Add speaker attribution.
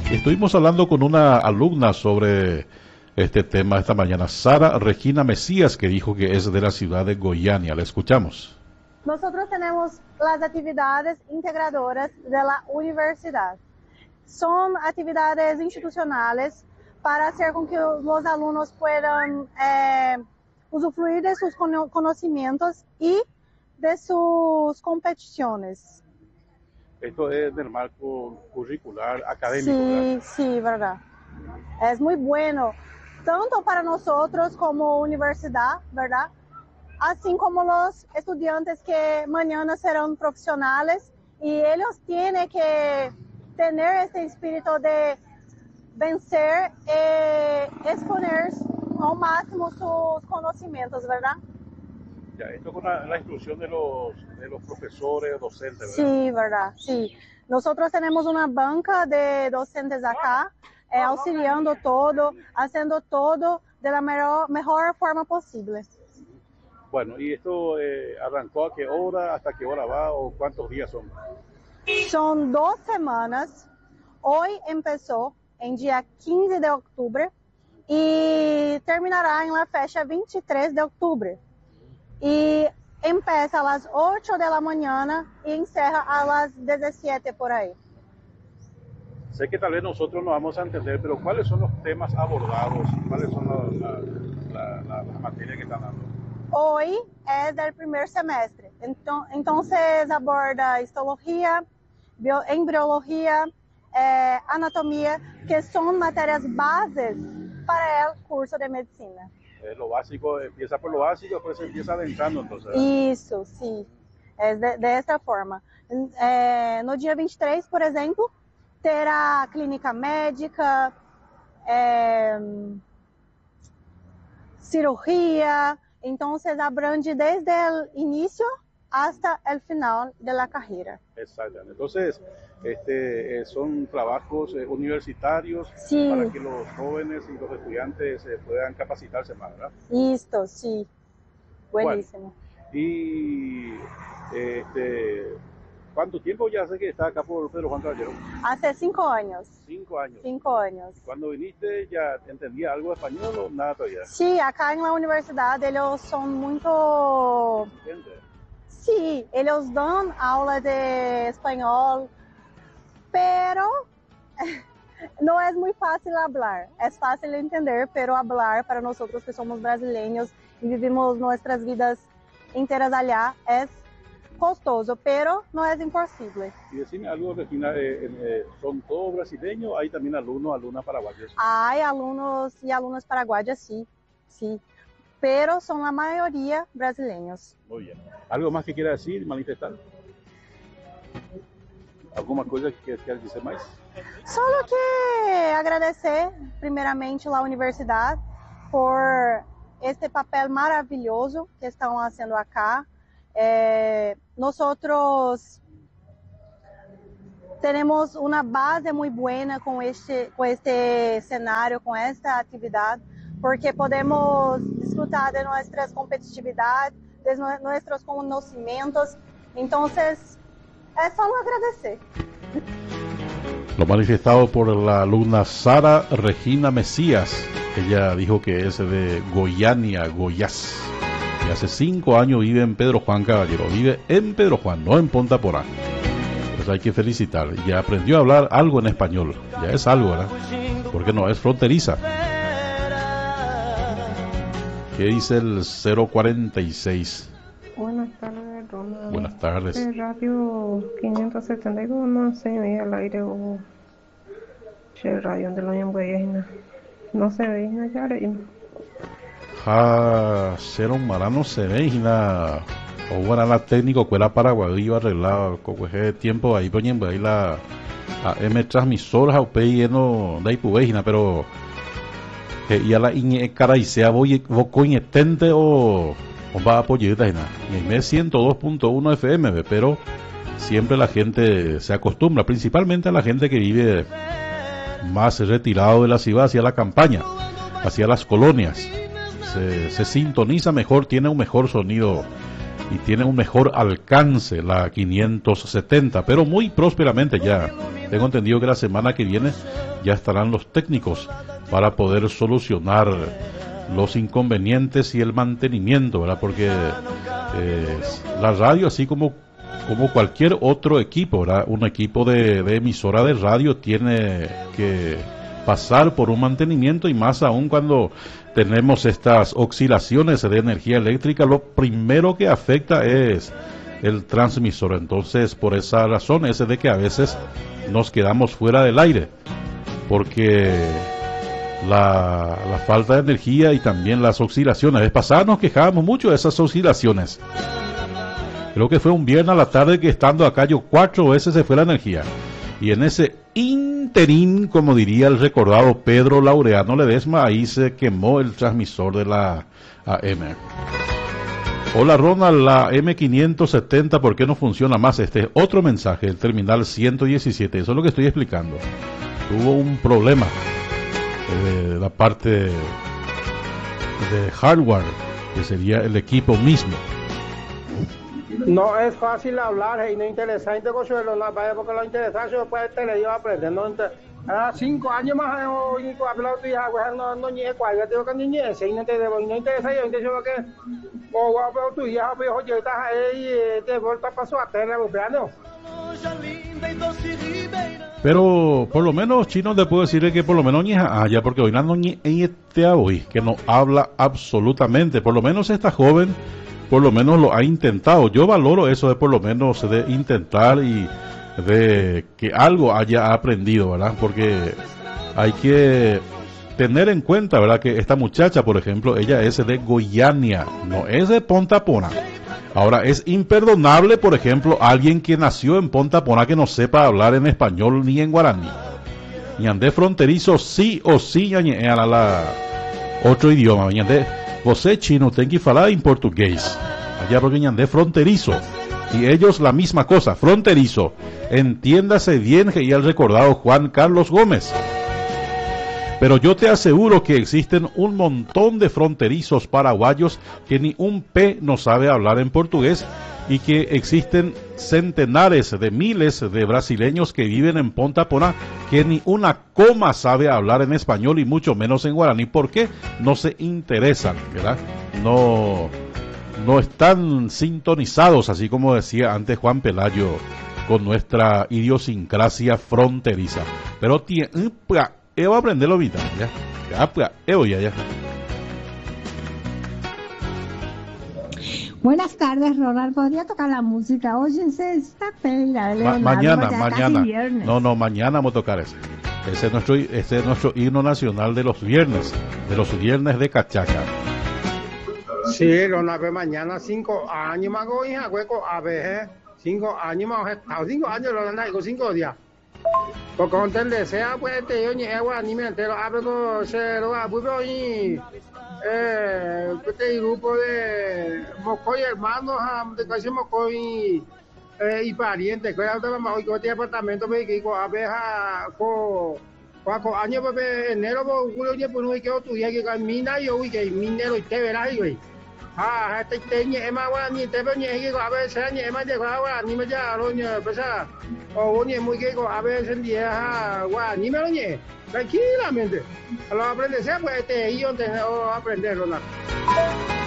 Speaker 1: Estuvimos hablando con una alumna sobre este tema esta mañana, Sara Regina Mesías, que dijo que es de la ciudad de Goiânia. La escuchamos.
Speaker 2: Nosotros tenemos las actividades integradoras de la universidad. Son actividades institucionales para hacer con que los alumnos puedan usufruir de sus conocimientos y de sus competiciones.
Speaker 3: Esto es del marco curricular académico,
Speaker 2: Sí,
Speaker 3: ¿verdad?
Speaker 2: sí, verdad. Es muy bueno, tanto para nosotros como universidad, ¿verdad? Así como los estudiantes que mañana serán profesionales y ellos tienen que tener este espíritu de vencer y exponer al máximo sus conocimientos, ¿verdad?
Speaker 3: Ya, esto con la instrucción de los profesores, docentes, ¿verdad?
Speaker 2: Sí, verdad, sí. Nosotros tenemos una banca de docentes acá, auxiliando todo, haciendo todo de la mejor forma posible.
Speaker 3: Bueno, ¿y esto arrancó a qué hora, hasta qué hora va o cuántos días son?
Speaker 2: Son 2 semanas. Hoy empezó en día 15 de octubre y terminará en la fecha 23 de octubre. Y empieza a las 8 de la mañana y encierra a las 17 por ahí.
Speaker 3: Sé que tal vez nosotros no vamos a entender, pero ¿cuáles son los temas abordados? ¿Cuáles son las materias que están dando?
Speaker 2: Hoy es del primer semestre, entonces aborda histología, embriología, anatomía, que son materias bases para el curso de medicina.
Speaker 3: Lo básico, empieza por lo básico, después se empieza adentrando, entonces.
Speaker 2: Isso, sim. É dessa forma. No dia 23, por exemplo, terá clínica médica, cirurgia, então abrange desde o início hasta el final de la carrera.
Speaker 3: Exactamente. Entonces, son trabajos universitarios
Speaker 2: Sí.
Speaker 3: para que los jóvenes y los estudiantes puedan capacitarse más, ¿verdad?
Speaker 2: Isto, sim. Buenísimo.
Speaker 3: Bueno, y ¿cuánto tiempo ya hace que está acá por Pedro Juan Caballero?
Speaker 2: Hace 5 años.
Speaker 3: 5 años.
Speaker 2: 5 años.
Speaker 3: Cuando viniste, ¿ya entendía algo de español o nada todavía?
Speaker 2: Sí, acá en la universidad ellos son muito...
Speaker 3: ¿Entiendes?
Speaker 2: Sí, ellos dan aula de español, pero no es muy fácil hablar. Es fácil entender, pero hablar para nosotros que somos brasileños y vivimos nuestras vidas enteras allá es costoso, pero no es imposible.
Speaker 3: Y decime algo, Regina, ¿son todos brasileños? ¿Hay también alumnos paraguayos?
Speaker 2: Hay alumnos y alumnas paraguayas, sí, sí, pero son la mayoría brasileños.
Speaker 3: Muy bien. ¿Algo más que quiera decir, manifestar? ¿Alguma coisa que quer dizer mais?
Speaker 2: Solo que agradecer primeiramente a universidad por este papel maravilhoso que estão fazendo acá. Nosotros tenemos una base muy buena con este escenario, con esta actividad, porque podemos disfrutar de nuestras competitividades, de nuestros conocimientos. Entonces, es solo agradecer.
Speaker 1: Lo manifestado por la alumna Sara Regina Mesías. Ella dijo que es de Goiânia, Goiás. Y hace 5 años vive en Pedro Juan Caballero. Vive en Pedro Juan, no en Ponta Porá. Pues hay que felicitar. Ya aprendió a hablar algo en español. Ya es algo, ¿verdad? Porque no es fronteriza. ¿Qué dice el 046?
Speaker 4: Buenas tardes, Ronald.
Speaker 1: Buenas tardes.
Speaker 4: El radio 572 no se ve al aire o el radio de la Goiânia. No se ve en allá.
Speaker 1: Sharon Marano se ve y nada. O bueno, la técnico que era paraguay iba arreglado con ese tiempo ahí poniendo ahí la M transmisor a UPI no da ipubejina, pero y a la cara y sea voy coinetente o va a apoyar y me 102.1 FM, pero siempre la gente se acostumbra, principalmente a la gente que vive más retirado de la ciudad, hacia la campaña, hacia las colonias. Se sintoniza mejor, tiene un mejor sonido y tiene un mejor alcance la 570, pero muy prósperamente ya tengo entendido que la semana que viene ya estarán los técnicos para poder solucionar los inconvenientes y el mantenimiento, ¿verdad? Porque la radio, así como cualquier otro equipo, ¿verdad? Un equipo de emisora de radio tiene que pasar por un mantenimiento, y más aún cuando tenemos estas oscilaciones de energía eléctrica, lo primero que afecta es el transmisor. Entonces, por esa razón es de que a veces nos quedamos fuera del aire, porque la falta de energía y también las oscilaciones. La vez pasada nos quejábamos mucho de esas oscilaciones. Creo que fue un viernes a la tarde que, estando acá yo, 4 veces se fue la energía. Y en ese interín, como diría el recordado Pedro Laureano Ledesma, ahí se quemó el transmisor de la AM. Hola Ronald, la M570, ¿por qué no funciona más? Este es otro mensaje, el terminal 117, eso es lo que estoy explicando. Tuvo un problema de la parte de hardware, que sería el equipo mismo.
Speaker 5: No es fácil hablar y no interesante, Consuelo, no, porque lo interesante después te le dio a aprender. No, 5 años más, no ni cuál, yo tengo que ni ese, y no interesa yo, entonces lo que, o tu hija, pues yo estás ahí, te vuelta pasó a terra, ¿no?
Speaker 1: Pero por lo menos, Chino, te puedo decirle que por lo menos ya, porque hoy no ni hoy, que no habla absolutamente, por lo menos esta joven, por lo menos lo ha intentado. Yo valoro eso de por lo menos de intentar y de que algo haya aprendido, ¿verdad? Porque hay que tener en cuenta, ¿verdad? Que esta muchacha, por ejemplo, ella es de Goiânia, no es de Ponta Pona. Ahora, es imperdonable, por ejemplo, alguien que nació en Ponta Pona que no sepa hablar en español ni en guaraní. Ñandé fronterizo sí o sí a la otro idioma. Ñandé, você chino tem que falar en portugués. Allá porque ñandé fronterizo. Y ellos la misma cosa, fronterizo. Entiéndase bien que ya el recordado Juan Carlos Gómez. Pero yo te aseguro que existen un montón de fronterizos paraguayos que ni un P no sabe hablar en portugués, y que existen centenares de miles de brasileños que viven en Ponta Pona que ni una coma sabe hablar en español y mucho menos en guaraní. ¿Por qué? No se interesan, ¿verdad? No están sintonizados, así como decía antes Juan Pelayo, con nuestra idiosincrasia fronteriza. Pero va a aprenderlo vital, ya.
Speaker 6: Buenas tardes, Ronald. ¿Podría tocar la música? Oye, sexta-feira,
Speaker 1: mañana. No, mañana vamos a tocar ese. Ese es nuestro himno nacional de los viernes de Cachaca.
Speaker 5: Sí, Ronald, mañana 5 años más, hija, hueco, a ver, 5 años más, 5 años, Ronald, 5 días. Porque con el deseo, pues, te yo ni agua, ni me entero, abro, se lo abro y este grupo de Mocoy hermanos, de casi Mocoy y parientes, que ahora vamos hoy con este departamento, me digo, a ver, año, enero, julio, pues, no hay que otro día que camina, yo, que minero y te verás, güey. Este ni guaraní, te veo ni a veces ni más de guaraní me ya lo ni pesa o ni muy que a veces en día guaraní me lo ni tranquilamente. Lo aprende sea pues yo te aprenderlo.